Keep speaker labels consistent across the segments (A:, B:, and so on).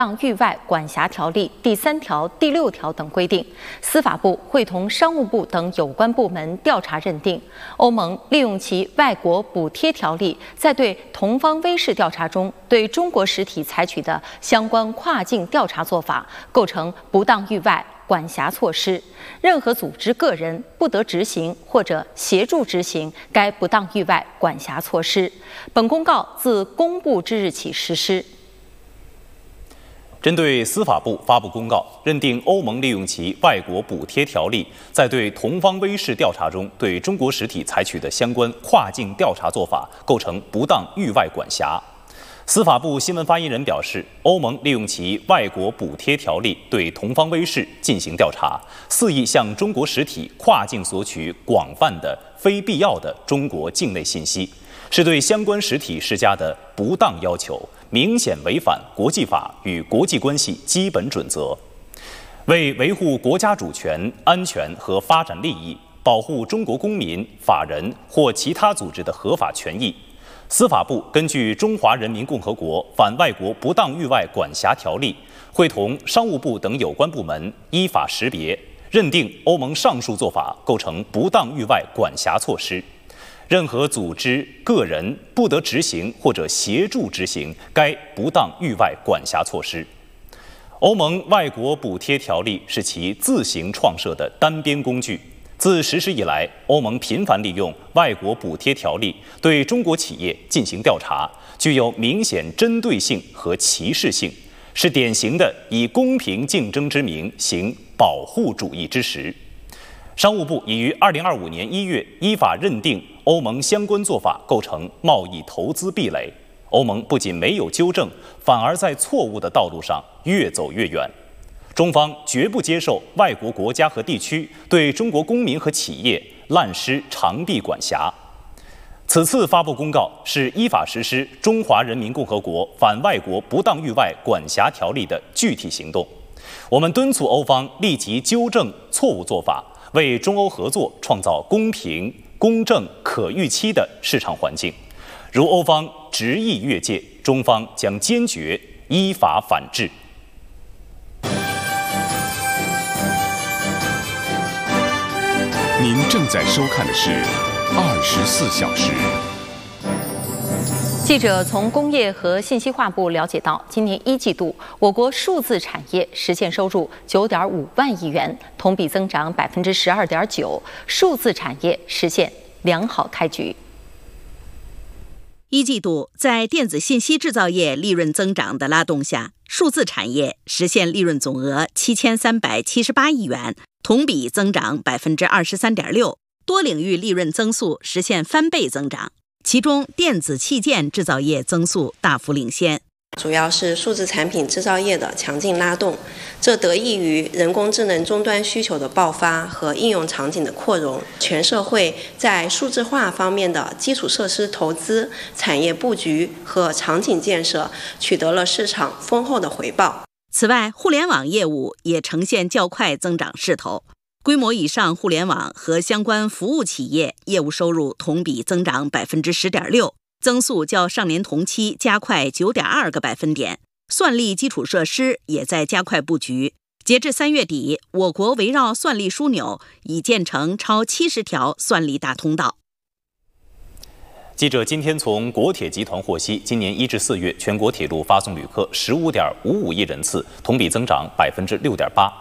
A: 域外管辖条例第3条、第6条等规定，司法部会同商务部等有关部门调查认定，欧盟利用其外国补贴条例，在对同方威视调查中对中国实体采取的相关跨境调查做法，构成不当域外管辖措施，任何组织、个人不得执行或者协助执行该不当域外管辖措施。本公告自公布之日起实施。
B: 针对司法部发布公告，认定欧盟利用其外国补贴条例，在对同方威视调查中对中国实体采取的相关跨境调查做法，构成不当域外管辖。司法部新闻发言人表示，欧盟利用其外国补贴条例对同方威视进行调查，肆意向中国实体跨境索取广泛的非必要的中国境内信息，是对相关实体施加的不当要求，明显违反国际法与国际关系基本准则。为维护国家主权、安全和发展利益，保护中国公民、法人或其他组织的合法权益，司法部根据《中华人民共和国反外国不当域外管辖条例》，会同商务部等有关部门依法识别，认定欧盟上述做法构成不当域外管辖措施。任何组织、个人不得执行或者协助执行该不当域外管辖措施。欧盟外国补贴条例是其自行创设的单边工具。自实施以来，欧盟频繁利用外国补贴条例对中国企业进行调查，具有明显针对性和歧视性，是典型的以公平竞争之名行保护主义之实。商务部已于2025年1月依法认定欧盟相关做法构成贸易投资壁垒。欧盟不仅没有纠正，反而在错误的道路上越走越远。中方绝不接受外国国家和地区对中国公民和企业滥施长臂管辖。此次发布公告是依法实施《中华人民共和国反外国不当域外管辖条例》的具体行动。我们敦促欧方立即纠正错误做法，为中欧合作创造公平、公正、可预期的市场环境。如欧方执意越界，中方将坚决依法反制。
C: 您正在收看的是24小时。
A: 记者从工业和信息化部了解到，今年1季度，我国数字产业实现收入9.5万亿元，同比增长12.9%，数字产业实现良好开局。
D: 1季度，在电子信息制造业利润增长的拉动下，数字产业实现利润总额7378亿元，同比增长23.6%，多领域利润增速实现翻倍增长。其中，电子器件制造业增速大幅领先。
E: 主要是数字产品制造业的强劲拉动，这得益于人工智能终端需求的爆发和应用场景的扩容，全社会在数字化方面的基础设施投资、产业布局和场景建设取得了市场丰厚的回报。
D: 此外，互联网业务也呈现较快增长势头，规模以上互联网和相关服务企业业务收入同比增长10.6%。增速较上年同期加快9.2个百分点，算力基础设施也在加快布局。截至3月底，我国围绕算力枢纽已建成超70条算力大通道。
B: 记者今天从国铁集团获悉，今年1至4月，全国铁路发送旅客15.55亿人次，同比增长6.8%。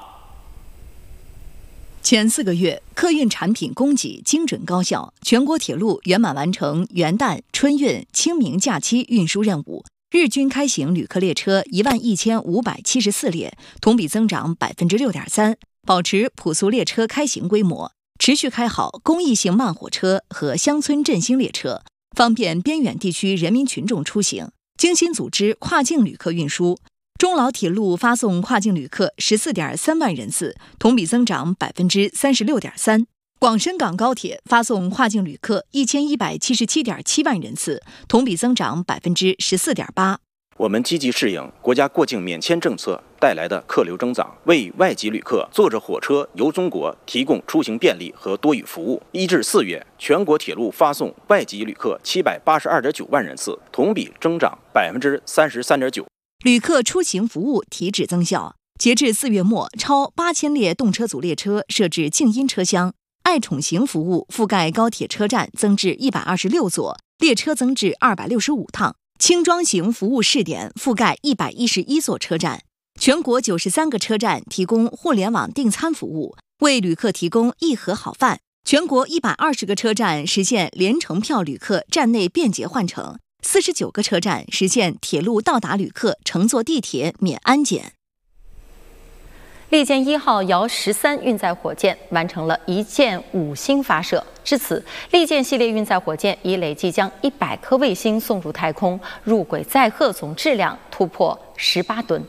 F: 前4个月，客运产品供给精准高效，全国铁路圆满完成元旦、春运、清明假期运输任务，日均开行旅客列车11574列，同比增长6.3%，保持普速列车开行规模，持续开好公益性慢火车和乡村振兴列车，方便边远地区人民群众出行，精心组织跨境旅客运输。中老铁路发送跨境旅客14.3万人次，同比增长36.3%。广深港高铁发送跨境旅客1177.7万人次，同比增长14.8%。
G: 我们积极适应国家过境免签政策带来的客流增长，为外籍旅客坐着火车游中国提供出行便利和多语服务。1至4月，全国铁路发送外籍旅客782.9万人次，同比增长33.9%。
F: 旅客出行服务提质增效。截至4月末，超8000列动车组列车设置静音车厢，爱宠行服务覆盖高铁车站增至126座，列车增至265趟。轻装行服务试点覆盖111座车站，全国93个车站提供互联网订餐服务，为旅客提供一盒好饭。全国120个车站实现联程票旅客站内便捷换乘，49个车站实现铁路到达旅客乘坐地铁免安检。
A: 利剑1号遥13运载火箭完成了1箭5星发射，至此，利剑系列运载火箭已累计将100颗卫星送入太空，入轨载荷总质量突破18吨。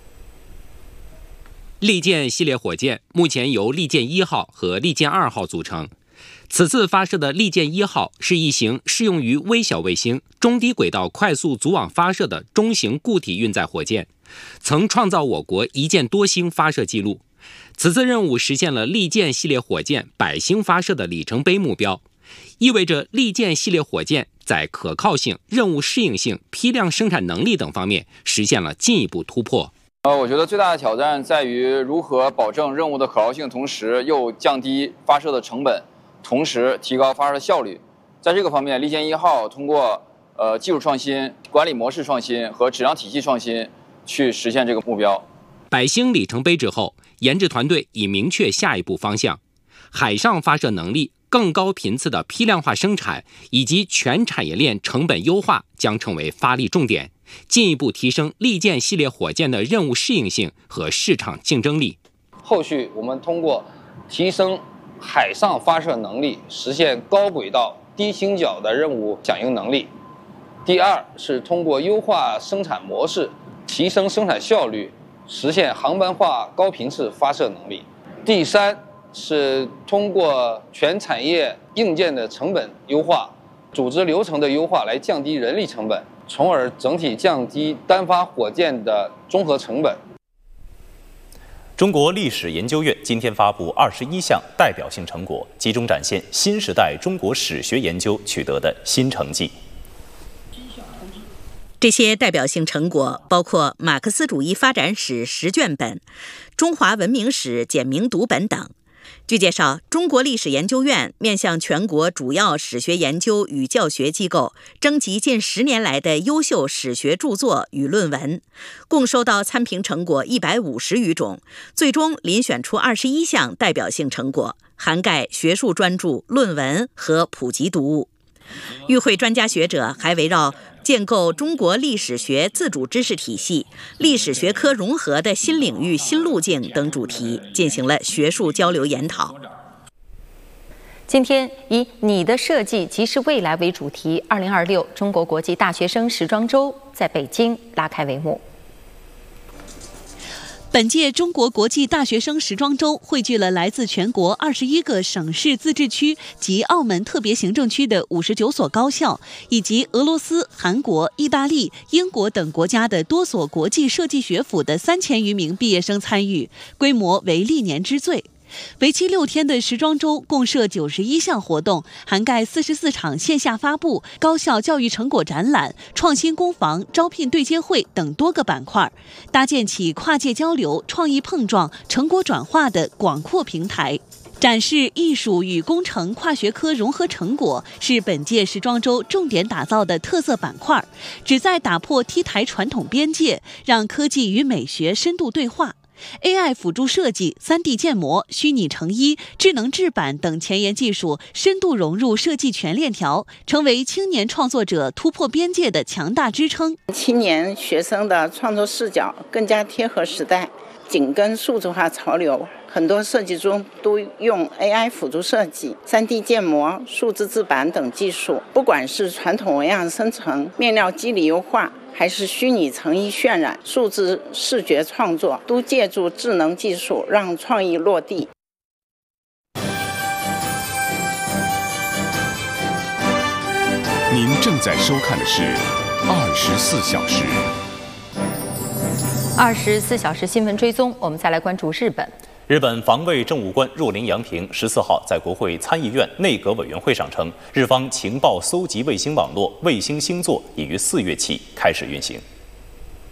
H: 利剑系列火箭目前由利剑1号和利剑2号组成。此次发射的利剑1号是一型适用于微小卫星、中低轨道快速组网发射的中型固体运载火箭，曾创造我国1箭多星发射记录。此次任务实现了利剑系列火箭100星发射的里程碑目标，意味着利剑系列火箭在可靠性、任务适应性、批量生产能力等方面实现了进一步突破。
I: 我觉得最大的挑战在于如何保证任务的可靠性，同时又降低发射的成本，同时提高发射的效率。在这个方面，利剑1号通过技术创新、管理模式创新和质量体系创新去实现这个目标。
H: 100星里程碑之后，研制团队已明确下一步方向，海上发射能力、更高频次的批量化生产以及全产业链成本优化将成为发力重点，进一步提升利剑系列火箭的任务适应性和市场竞争力。
I: 后续我们通过提升海上发射能力，实现高轨道、低倾角的任务响应能力。第二是通过优化生产模式，提升生产效率，实现航班化高频次发射能力。第三是通过全产业硬件的成本优化、组织流程的优化来降低人力成本，从而整体降低单发火箭的综合成本。
B: 中国历史研究院今天发布21项代表性成果，集中展现新时代中国史学研究取得的新成绩。
D: 这些代表性成果包括马克思主义发展史10卷本、中华文明史简明读本等。据介绍，中国历史研究院面向全国主要史学研究与教学机构征集近10年来的优秀史学著作与论文，共收到参评成果150余种，最终遴选出21项代表性成果，涵盖学术专著、论文和普及读物。与会专家学者还围绕建构中国历史学自主知识体系、历史学科融合的新领域新路径等主题进行了学术交流研讨。
A: 今天以“你的设计即是未来”为主题，2026中国国际大学生时装周在北京拉开帷幕。
J: 本届中国国际大学生时装周汇聚了来自全国21个省市自治区及澳门特别行政区的59所高校，以及俄罗斯、韩国、意大利、英国等国家的多所国际设计学府的3000余名毕业生参与，规模为历年之最。为期6天的时装周共设91项活动，涵盖44场线下发布、高校教育成果展览、创新工坊、招聘对接会等多个板块，搭建起跨界交流、创意碰撞、成果转化的广阔平台。展示艺术与工程跨学科融合成果是本届时装周重点打造的特色板块，旨在打破 T 台传统边界，让科技与美学深度对话。AI 辅助设计、3D 建模、虚拟成衣、智能制版等前沿技术深度融入设计全链条，成为青年创作者突破边界的强大支撑。
K: 青年学生的创作视角更加贴合时代，紧跟数字化潮流。很多设计中都用 AI 辅助设计、3D 建模、数字制版等技术，不管是传统纹样生成、面料肌理优化，还是虚拟成衣渲染、数字视觉创作，都借助智能技术让创意落地。
C: 您正在收看的是24小时。
A: 24小时新闻追踪，我们再来关注日本。
B: 日本防卫政务官若林洋平14号在国会参议院内阁委员会上称，日方情报搜集卫星网络卫星星座已于4月起开始运行。